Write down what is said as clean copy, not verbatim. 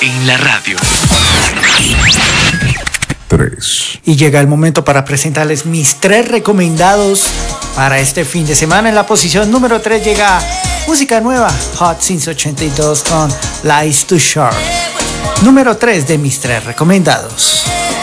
en la radio. 3. Y llega el momento para presentarles mis 3 recomendados para este fin de semana. En la posición número 3 llega música nueva, Hot Since 82 con Lies Too Short. Número 3 de mis 3 recomendados.